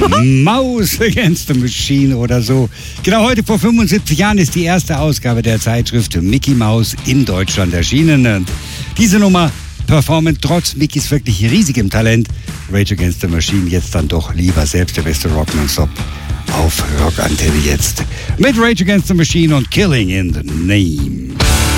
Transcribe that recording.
Mouse Against the Machine oder so. Genau heute vor 75 Jahren ist die erste Ausgabe der Zeitschrift Mickey Mouse in Deutschland erschienen. Und diese Nummer performen trotz Mickys wirklich riesigem Talent Rage Against the Machine jetzt dann doch lieber selbst der beste Rock nonstop auf Rockantenne jetzt. Mit Rage Against the Machine und Killing in the Name.